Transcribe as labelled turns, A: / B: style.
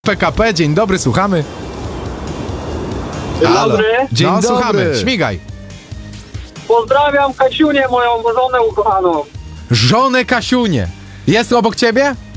A: PKP, dzień dobry, słuchamy.
B: Dzień dobry.
A: Dzień
C: dobry.
A: Słuchamy, śmigaj.
B: Pozdrawiam Kasiunię, moją żonę ukochaną.
A: Żonę Kasiunię. Jest obok ciebie?